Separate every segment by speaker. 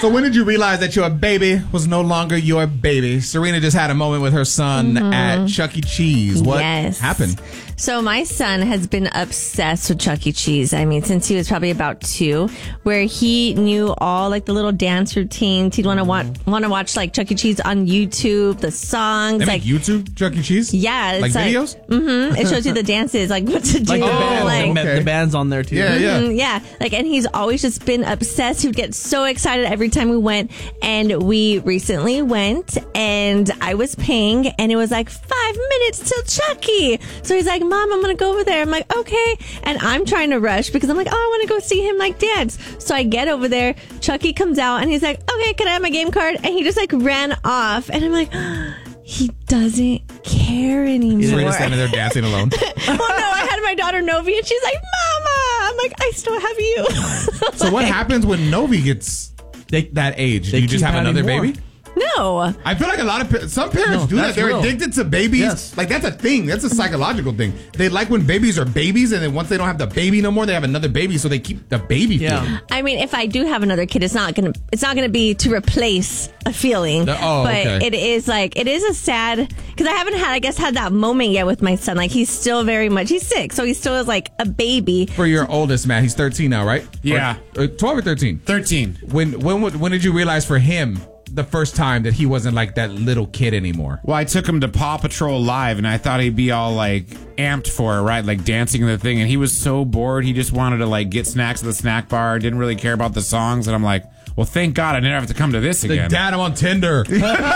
Speaker 1: So when did you realize that your baby was no longer your baby? Serena just had a moment with her son at Chuck E. Cheese. What happened?
Speaker 2: So my son has been obsessed with Chuck E. Cheese. I mean, since he was probably about 2, where he knew all like the little dance routines. He'd want to watch like Chuck E. Cheese on YouTube, the songs.
Speaker 1: They
Speaker 2: like
Speaker 1: make YouTube Chuck E. Cheese?
Speaker 2: Yeah. It's
Speaker 1: like videos?
Speaker 2: It shows you the dances, like what to do.
Speaker 3: Like the band's on there too.
Speaker 2: Yeah. Like, and he's always just been obsessed. He would get so excited every time we went. And we recently went and I was paying and it was like 5 minutes till Chucky. So he's like, Mom, I'm going to go over there. I'm like, okay. And I'm trying to rush because I'm like, oh, I want to go see him like dance. So I get over there. Chucky comes out and he's like, okay, can I have my game card? And he just like ran off. And I'm like, he doesn't care anymore.
Speaker 1: He's really standing there dancing alone.
Speaker 2: Oh no, I had my daughter Novi and she's like, Mama. I'm like, I still have you.
Speaker 1: So what happens when Novi gets that age? Do you just have another baby?
Speaker 2: No.
Speaker 1: I feel like some parents do that. They're addicted to babies.
Speaker 3: Yes.
Speaker 1: Like that's a thing. That's a psychological thing. They like when babies are babies, and then once they don't have the baby no more, they have another baby, so they keep the baby feeling.
Speaker 2: I mean, if I do have another kid, it's not gonna be to replace a feeling. But it is a sad, because I haven't had that moment yet with my son. Like he's still he's 6, so he still is like a baby.
Speaker 1: For your oldest, Matt, he's 13 now, right?
Speaker 4: Yeah.
Speaker 1: Or 12 or 13?
Speaker 4: 13.
Speaker 1: When did you realize for him the first time that he wasn't like that little kid anymore?
Speaker 4: Well, I took him to Paw Patrol Live, and I thought he'd be all like amped for it, right? Like dancing in the thing, and he was so bored. He just wanted to like get snacks at the snack bar. Didn't really care about the songs, and I'm like, well, thank God I never have to come to this again.
Speaker 1: Dad, I'm on Tinder.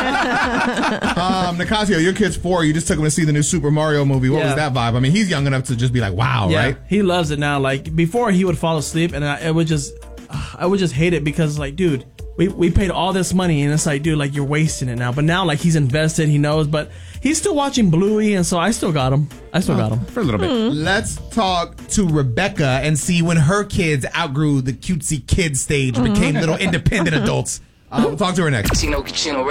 Speaker 1: Nicasio, your kid's 4. You just took him to see the new Super Mario movie. What was that vibe? I mean, he's young enough to just be like, wow, right?
Speaker 3: He loves it now. Like before, he would fall asleep, and I would just hate it because like, dude, we paid all this money, and it's like, dude, like you're wasting it now. But now, like he's invested, he knows, but he's still watching Bluey, and so I still got him.
Speaker 4: For a little bit.
Speaker 1: Let's talk to Rebecca and see when her kids outgrew the cutesy kid stage, became little independent adults. We'll talk to her next.